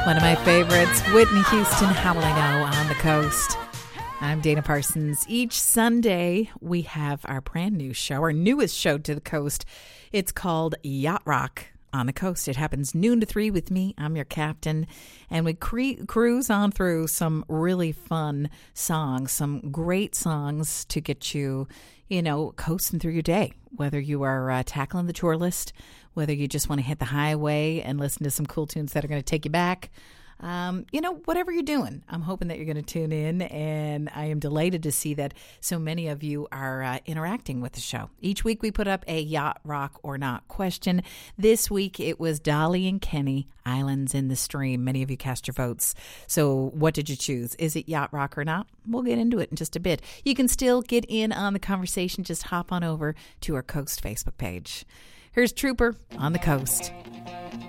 One of my favorites, Whitney Houston, How Will I Know, on the Coast. I'm Dana Parsons. Each Sunday, we have our brand new show, our newest show to the coast. It's called Yacht Rock on the Coast. It happens noon to 3 with me. I'm your captain. And we cruise on through some really fun songs, some great songs to get you, coasting through your day. Whether you are tackling the tour list, whether you just want to hit the highway and listen to some cool tunes that are going to take you back. Whatever you're doing, I'm hoping that you're going to tune in, and I am delighted to see that so many of you are interacting with the show. Each week we put up a yacht rock or not question. This week it was Dolly and Kenny, Islands in the Stream. Many of you cast your votes. So what did you choose? Is it yacht rock or not? We'll get into it in just a bit. You can still get in on the conversation. Just hop on over to our Coast Facebook page. Here's Trooper on the Coast.